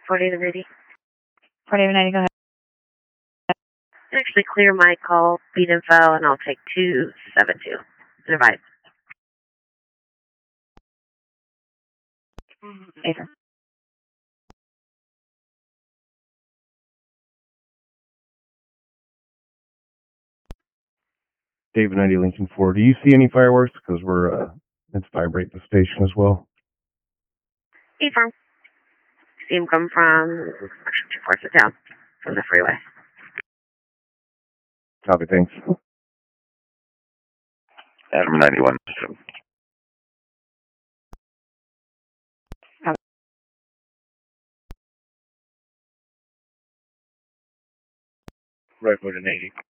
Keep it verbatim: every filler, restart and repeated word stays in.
forty-eight ninety. forty-eight ninety, go ahead. Actually clear my call, beat info, and I'll take two seven two. Advice. Affirm. David ninety Lincoln four. Do you see any fireworks? Because we're, uh, it's vibrate the station as well. Affirm. See him come from two fourths of town, from the freeway. Copy, thanks. Adam ninety-one. Right foot in eighty.